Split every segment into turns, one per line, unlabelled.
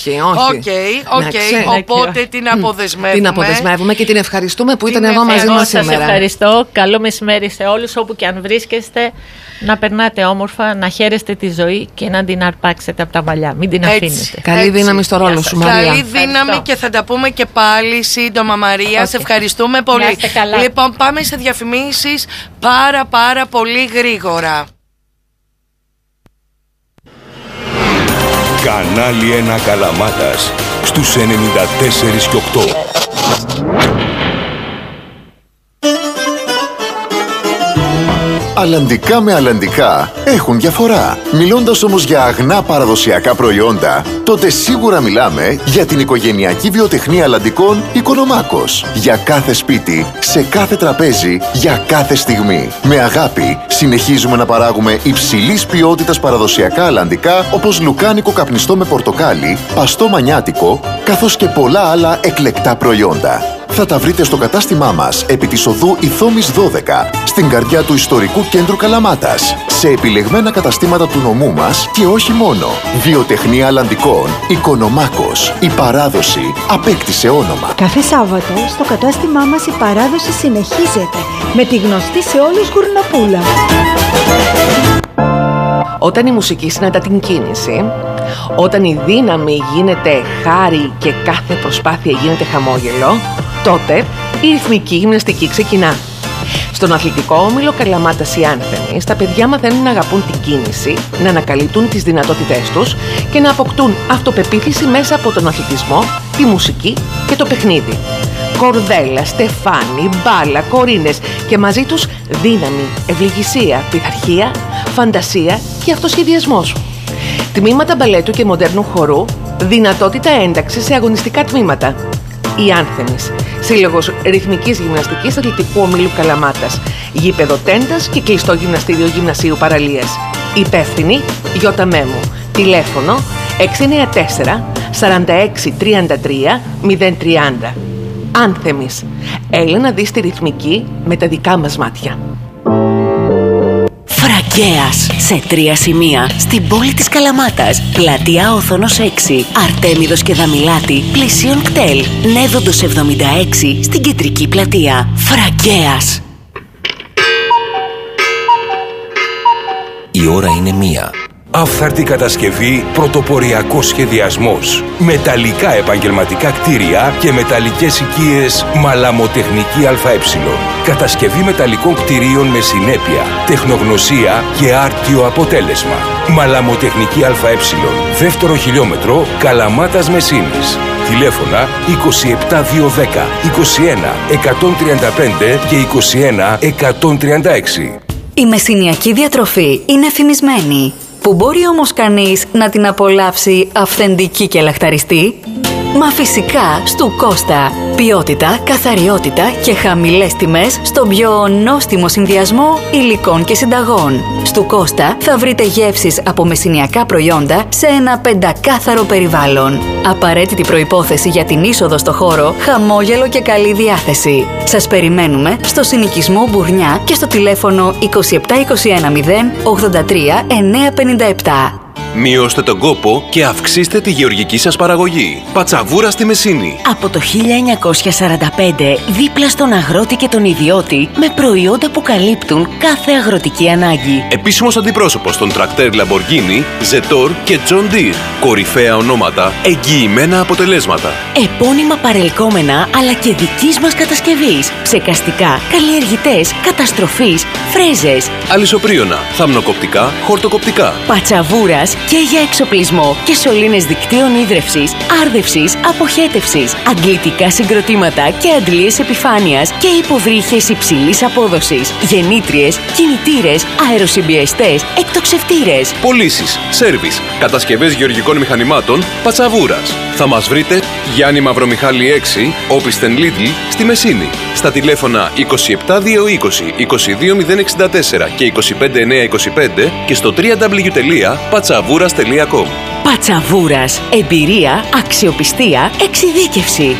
Όχι.
Οπότε την αποδεσμεύουμε.
Την αποδεσμεύουμε και την ευχαριστούμε που ήταν εδώ μαζί μας σήμερα.
Σας ευχαριστώ. Καλό μεσημέρι σε όλους, όπου και αν βρίσκεστε. Να περνάτε όμορφα, να χαίρεστε τη ζωή και να την αρπάξετε από τα μαλλιά. Μην την αφήνετε.
Καλή δύναμη στο ρόλο σου, Μαρία.
Καλή δύναμη και θα τα πούμε και πάλι σύντομα, Μαρία. Σε ευχαριστούμε πολύ. Λοιπόν, πάμε σε διαφημίσεις πάρα πολύ γρήγορα.
Κανάλι 1 Καλαμάτας στους 94 και 8.
Αλλαντικά με αλλαντικά έχουν διαφορά. Μιλώντας όμως για αγνά παραδοσιακά προϊόντα, τότε σίγουρα μιλάμε για την οικογενειακή βιοτεχνία αλλαντικών Οικονομάκος. Για κάθε σπίτι, σε κάθε τραπέζι, για κάθε στιγμή. Με αγάπη συνεχίζουμε να παράγουμε υψηλής ποιότητας παραδοσιακά αλλαντικά, όπως λουκάνικο καπνιστό με πορτοκάλι, παστό μανιάτικο, καθώς και πολλά άλλα εκλεκτά προϊόντα. Θα τα βρείτε στο κατάστημά μας επί της οδού Ηθόμης 12, στην καρδιά του ιστορικού κέντρου Καλαμάτας, σε επιλεγμένα καταστήματα του νομού μας και όχι μόνο. Βιοτεχνία αλλαντικών Οικονομάκος. Η παράδοση απέκτησε όνομα.
Κάθε Σάββατο στο κατάστημά μας η παράδοση συνεχίζεται με τη γνωστή σε όλους γουρνοπούλα.
Όταν η μουσική συναντά την κίνηση, όταν η δύναμη γίνεται χάρη και κάθε προσπάθεια γίνεται χαμόγελο, τότε η ρυθμική γυμναστική ξεκινά. Στον αθλητικό όμιλο Καλαμάτας οι Άνθεμοι, τα παιδιά μαθαίνουν να αγαπούν την κίνηση, να ανακαλύπτουν τις δυνατότητές τους και να αποκτούν αυτοπεποίθηση μέσα από τον αθλητισμό, τη μουσική και το παιχνίδι. Κορδέλα, στεφάνι, μπάλα, κορίνες και μαζί τους δύναμη, ευληγησία, πειθαρχία, φαντασία και αυτοσχεδιασμός. Τμήματα μπαλέτου και μοντέρνου χορού, δυνατότητα ένταξης σε αγωνιστικά τμήματα. Οι Άνθεμις, Σύλλογος Ρυθμικής Γυμναστικής Αθλητικού Ομίλου Καλαμάτας, γήπεδο τέντας και κλειστό γυμναστήριο Γυμνασίου Παραλίας. Υπεύθυνη Γιώτα Μέμου. Τηλέφωνο 694 46 33 030. Άνθεμις. Έλα να δεις τη ρυθμική με τα δικά μας μάτια.
Φραγκέας, σε 3 σημεία στην πόλη της Καλαμάτας. Πλατεία Όθωνος 6, Αρτέμιδος και Δαμιλάτη, πλησίον κτέλ. Νέδοντος 76 στην κεντρική πλατεία. Φραγκέας.
Η ώρα είναι 1. Άφθαρτη κατασκευή, πρωτοποριακός σχεδιασμός. Μεταλλικά επαγγελματικά κτίρια και μεταλλικές οικίες Μαλαμοτεχνική ΑΕ. Κατασκευή μεταλλικών κτιρίων με συνέπεια, τεχνογνωσία και άρτιο αποτέλεσμα. Μαλαμοτεχνική ΑΕ. Δεύτερο χιλιόμετρο, Καλαμάτας Μεσίνης. Τηλέφωνα 27210, 21 135 και 21 136.
Η μεσηνιακή διατροφή είναι φημισμένη. Που μπορεί όμως κανείς να την απολαύσει αυθεντική και λαχταριστή? Μα φυσικά στου Κώστα. Ποιότητα, καθαριότητα και χαμηλές τιμές στον πιο νόστιμο συνδυασμό υλικών και συνταγών. Στου Κώστα θα βρείτε γεύσεις από μεσηνιακά προϊόντα σε ένα πεντακάθαρο περιβάλλον. Απαραίτητη προϋπόθεση για την είσοδο στο χώρο, χαμόγελο και καλή διάθεση. Σας περιμένουμε στο συνοικισμό Μπουρνιά και στο τηλέφωνο 27210 83 957.
Μειώστε τον κόπο και αυξήστε τη γεωργική σας παραγωγή. Πατσαβούρα στη Μεσίνη.
Από το 1945, δίπλα στον αγρότη και τον ιδιώτη, με προϊόντα που καλύπτουν κάθε αγροτική ανάγκη.
Επίσημος αντιπρόσωπος των τρακτέρ Λαμποργκίνι, Ζετόρ και Τζον Ντίρ. Κορυφαία ονόματα, εγγυημένα αποτελέσματα.
Επώνυμα παρελκόμενα αλλά και δικής μας κατασκευής. Ψεκαστικά, καλλιεργητές, καταστροφής, φρέζες.
Αλυσοπρίωνα, θαμνοκοπτικά, χορτοκοπτικά.
Πατσαβούρας και για εξοπλισμό και σωλήνες δικτύων ίδρευσης, άρδευσης, αποχέτευσης, αντλητικά συγκροτήματα και αντλίες επιφάνειας και υποβρύχες υψηλής απόδοσης, γεννήτριες, κινητήρες, αεροσυμπιεστές, εκτοξευτήρες.
Πωλήσεις, σέρβις, κατασκευές γεωργικών μηχανημάτων, Πατσαβούρας. Θα μας βρείτε Γιάννη Μαυρομιχάλη 6, Όπισθεν Λίτλ, στη Μεσίνη. Στα τηλέφωνα 27220 22064 και 25925 και στο www.patsavouras.com.
Πατσαβούρας. Εμπειρία, αξιοπιστία, εξειδίκευση.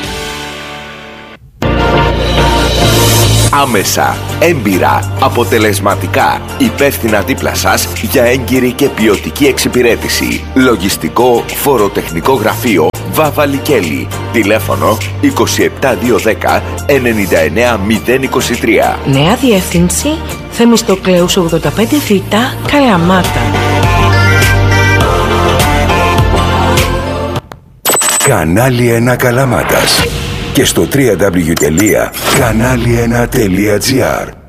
Άμεσα, έμπειρα, αποτελεσματικά, υπεύθυνα δίπλα σας για έγκυρη και ποιοτική εξυπηρέτηση. Λογιστικό, φοροτεχνικό γραφείο Βάβα Λικέλη. Τηλέφωνο 27210 99023.
Νέα διεύθυνση Θεμιστοκλέου 85Β, Καλαμάτα.
Κανάλι 1 Καλαμάτας και στο www.kanali1.gr.